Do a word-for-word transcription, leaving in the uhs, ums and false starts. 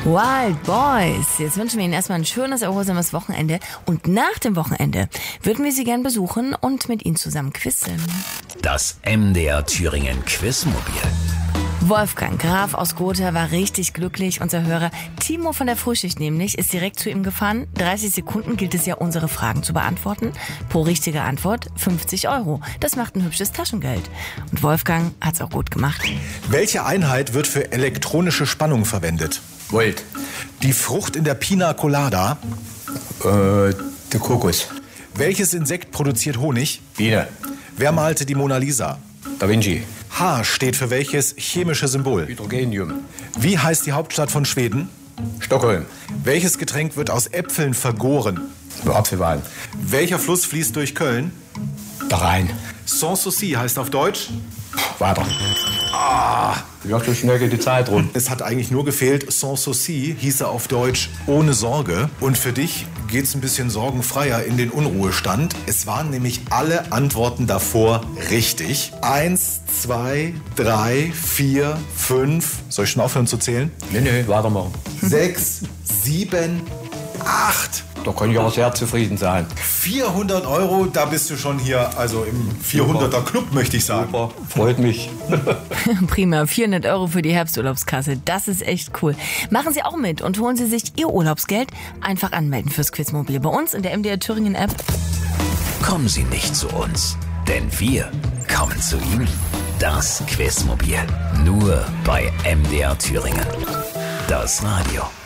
Wild Boys. Jetzt wünschen wir Ihnen erstmal ein schönes, erholsames Wochenende. Und nach dem Wochenende würden wir Sie gern besuchen und mit Ihnen zusammen quizzen. Das M D R Thüringen Quizmobil. Wolfgang Graf aus Gotha war richtig glücklich. Unser Hörer Timo von der Frühschicht nämlich ist direkt zu ihm gefahren. dreißig Sekunden gilt es ja, unsere Fragen zu beantworten. Pro richtige Antwort fünfzig Euro. Das macht ein hübsches Taschengeld. Und Wolfgang hat's auch gut gemacht. Welche Einheit wird für elektronische Spannung verwendet? Volt. Die Frucht in der Pina Colada. Äh, der Kokos. Welches Insekt produziert Honig? Biene. Wer malte die Mona Lisa? Da Vinci. H steht für welches chemische Symbol? Hydrogenium. Wie heißt die Hauptstadt von Schweden? Stockholm. Welches Getränk wird aus Äpfeln vergoren? Apfelwein. Welcher Fluss fließt durch Köln? Da Rhein. Sans souci heißt auf Deutsch? Weiter. Ah. Ja, so schnell geht die Zeit rum. Es hat eigentlich nur gefehlt, sans souci hieße auf Deutsch ohne Sorge. Und für dich geht's ein bisschen sorgenfreier in den Unruhestand. Es waren nämlich alle Antworten davor richtig. Eins, zwei, drei, vier, fünf. Soll ich schon aufhören zu zählen? Nee, nee, weitermachen. Sechs, sieben, acht. Da kann ich auch sehr zufrieden sein. vierhundert Euro, da bist du schon hier, also im vierhunderter Club, möchte ich sagen. Super, freut mich. Prima, vierhundert Euro für die Herbsturlaubskasse. Das ist echt cool. Machen Sie auch mit und holen Sie sich Ihr Urlaubsgeld. Einfach anmelden fürs Quizmobil bei uns in der M D R Thüringen App. Kommen Sie nicht zu uns, denn wir kommen zu Ihnen. Das Quizmobil. Nur bei M D R Thüringen. Das Radio.